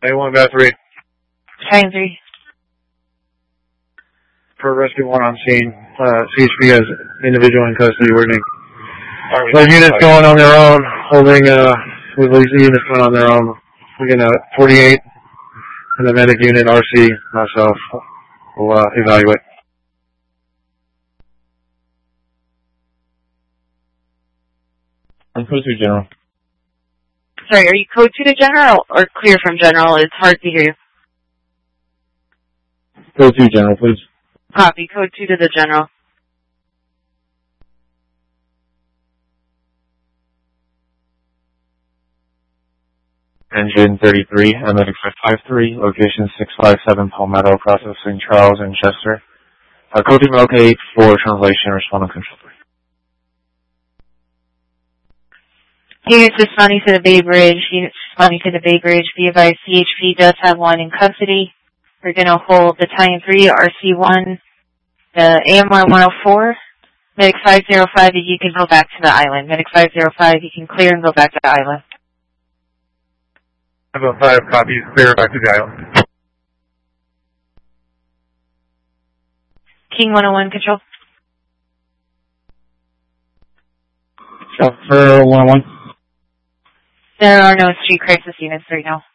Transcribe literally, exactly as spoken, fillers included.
A one, bat three. Time three. For rescue one on scene, uh, C H P has individual in custody. We're going to, those units going on their own, holding, uh, with these units going on their own. We're going to, forty-eight, and the medic unit, R C, myself, will, uh, evaluate. I'm code two, General. Sorry, are you code two to General or clear from General? It's hard to hear you. Code two, General, please. Copy, code two to the General. Engine thirty-three, Medic five five three, location six five seven Palmetto, processing Charles and Chester. Uh, code two locate for translation, respond on control three. Units responding to the Bay Bridge, units responding to the Bay Bridge, be advised C H P does have one in custody. We're going to hold Battalion three, R C one, the A M R one oh four. Medic five oh five, you can go back to the island. Medic five oh five, you can clear and go back to the island. five oh five, copy, clear back to the island. King one oh one, control. Chopper one oh one. There are no street crisis units right now.